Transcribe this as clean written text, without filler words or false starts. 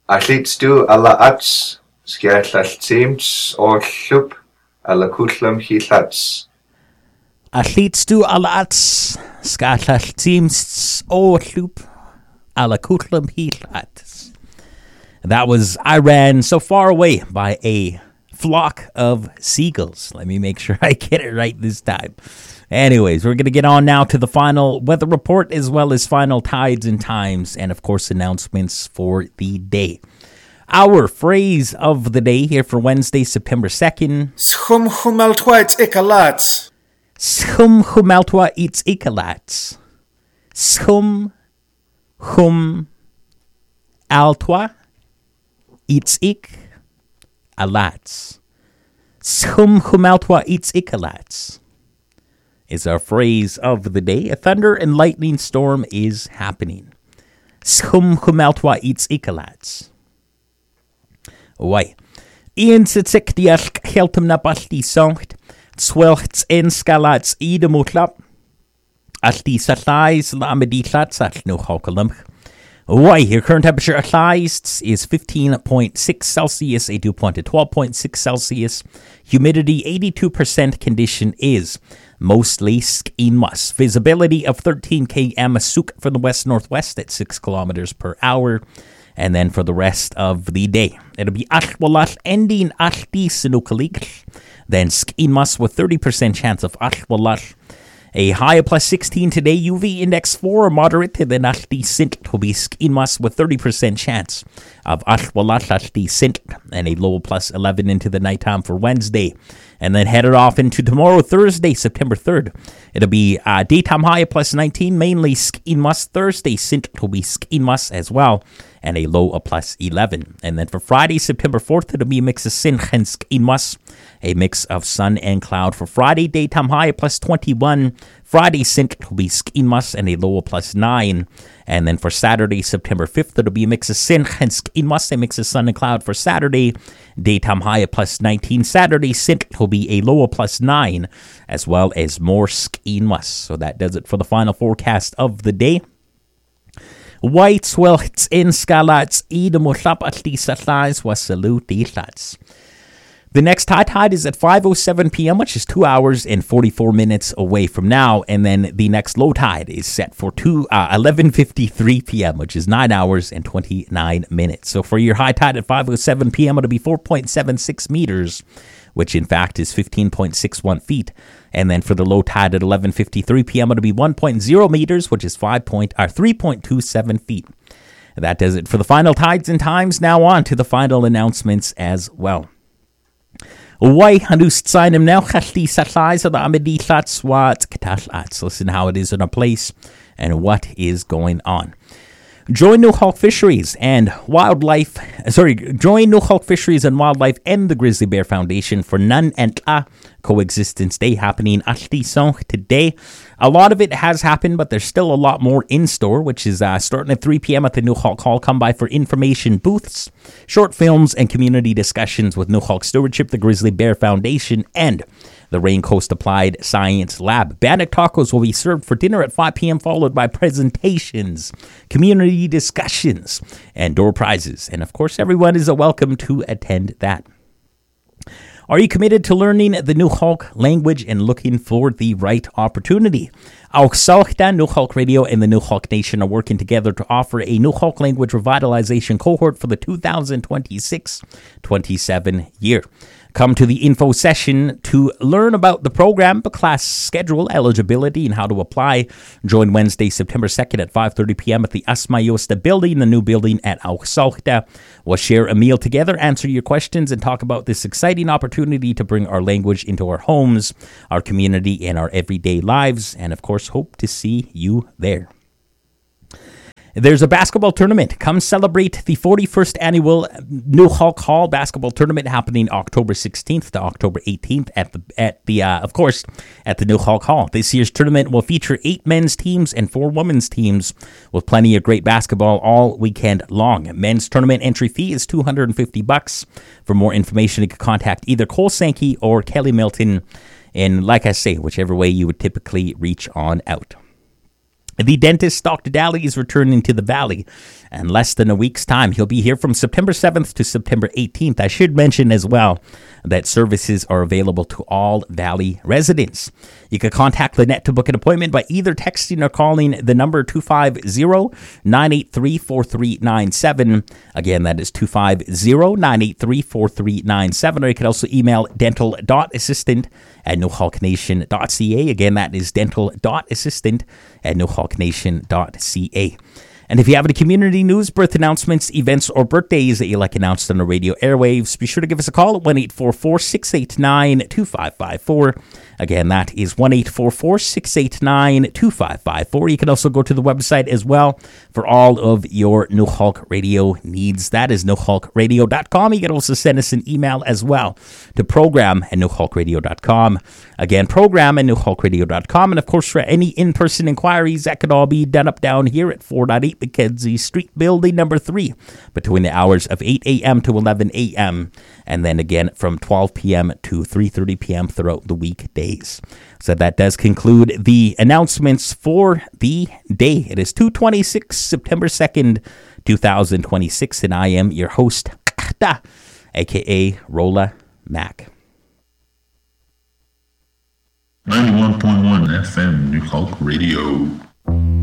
Allitstu alla ats, skiallall teams ollub, alla kullam hillats. Allitstu alla ats, skiallall teams ollub, alla kullam hillats. That was Iran So Far Away by a flock of seagulls. Let me make sure I get it right this time. Anyways, we're going to get on now to the final weather report as well as final tides and times and, of course, announcements for the day. Our phrase of the day here for Wednesday, September 2nd. Schum chumaltwa it's ikalats. Schum chumaltwa it's ikalats. Schum chum altwa it's ik alats. Schum chumaltwa it's ikalats is our phrase of the day. A thunder and lightning storm is happening. Schum chumaltwa it's ikalats. Why? Ian sitzek dialk heltum na balti songt. Zwelchts en skalats idemutlap. Alti satlais la meditlat sat no hokalimch. Why? Your current temperature at Leist is 15.6 Celsius, a dew point at 12.6 Celsius. Humidity 82%. Condition is mostly skinmus. Visibility of 13 km suk for the west-northwest at 6 kilometers per hour. And then for the rest of the day, it'll be Ashwalal ending Ashti Sinukalik. Then skinmus with 30% chance of Ashwalal. A high of plus 16 today. UV index 4, moderate to the Ashti Sint will be skinmus with 30% chance of Ashwalal Ashti Sint. And a low plus 11 into the nighttime for Wednesday. And then headed off into tomorrow, Thursday, September 3rd. It'll be daytime high of plus 19, mainly skinmus. Thursday, Sint will be skinmus as well. And a low of plus 11. And then for Friday, September 4th, it'll be a mix of sin and skinmus. A mix of sun and cloud for Friday. Daytime high of plus 21. Friday, Sint will be skinmus and a low of plus 9. And then for Saturday, September 5th, it'll be a mix of sin and skinmus. A mix of sun and cloud for Saturday. Daytime high of plus 19. Saturday, Sint will be a low of plus 9. As well as more skinmus. So that does it for the final forecast of the day. Whites, well, it's in skalats, idamutlap at least at lies was salute the lads. The next high tide is at 5:07 p.m., which is 2 hours and 44 minutes away from now. And then the next low tide is set for 11:53 p.m., which is 9 hours and 29 minutes. So for your high tide at 5:07 p.m., it'll be 4.76 meters, which in fact is 15.61 feet. And then for the low tide at 11:53 p.m., it'll be 1.0 meters, which is 3.27 feet. That does it for the final tides and times. Now on to the final announcements as well. Why handust sign him now? Listen how it is in a place and what is going on. Join Nuhawk Fisheries and Wildlife. Join Nuhawk Fisheries and Wildlife and the Grizzly Bear Foundation for Nun and La Coexistence Day happening today. A lot of it has happened, but there's still a lot more in store, which is starting at 3 p.m. at the Nuhawk Hall. Come by for information booths, short films, and community discussions with Nuhawk Stewardship, the Grizzly Bear Foundation, and the Rain Coast Applied Science Lab. Bannock tacos will be served for dinner at 5 p.m., followed by presentations, community discussions, and door prizes. And of course, everyone is welcome to attend that. Are you committed to learning the Nuhawk language and looking for the right opportunity? Nuhawk Radio and the Nuhawk Nation are working together to offer a Nuhawk language revitalization cohort for the 2026-27 year. Come to the info session to learn about the program, the class schedule, eligibility, and how to apply. Join Wednesday, September 2nd at 5:30 p.m. at the Asmayosta building, the new building at Auxalta. We'll share a meal together, answer your questions, and talk about this exciting opportunity to bring our language into our homes, our community, and our everyday lives. And, of course, hope to see you there. There's a basketball tournament. Come celebrate the 41st annual Nuhawk Hall basketball tournament happening October 16th to October 18th at the Nuhawk Hall. This year's tournament will feature 8 men's teams and 4 women's teams with plenty of great basketball all weekend long. Men's tournament entry fee is $250. For more information, you can contact either Cole Sankey or Kelly Milton. And like I say, whichever way you would typically reach on out. The dentist, Dr. Daly, is returning to the Valley in less than a week's time. He'll be here from September 7th to September 18th. I should mention as well that services are available to all Valley residents. You can contact Lynette to book an appointment by either texting or calling the number 250-983-4397. Again, that is 250-983-4397. Or you can also email dental.assistant@nohawknation.ca. Again, that is dental.assistant@nohawknation.ca. And if you have any community news, birth announcements, events, or birthdays that you like announced on the radio airwaves, be sure to give us a call at 1-844-689-2554. Again, that is 1-844-689-2554. You can also go to the website as well for all of your No Hulk Radio needs. That is nohulkradio.com. You can also send us an email as well to program@nohulkradio.com. Again, program@nohulkradio.com. And of course, for any in-person inquiries, that could all be done up down here at 4.8 Mackenzie Street, building number 3, between the hours of 8 a.m. to 11 a.m. and then again from 12 p.m. to 3:30 p.m. throughout the weekdays. So that does conclude the announcements for the day. It is 2/26, September 2nd, 2026, and I am your host, a.k.a. Rolla Mac. 91.1 FM New Hulk Radio.